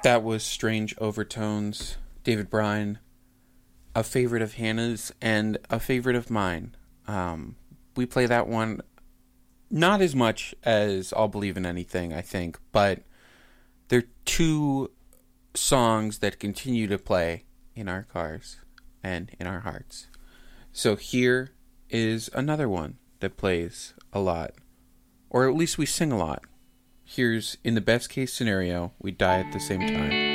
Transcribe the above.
That was Strange Overtones, David Bryan, a favorite of Hannah's and a favorite of mine. We play that one not as much as I'll Believe in Anything, I think, but they're two songs that continue to play in our cars and in our hearts. So here is another one that plays a lot, or at least we sing a lot. Here's In the Best Case Scenario, We Die at the Same Time.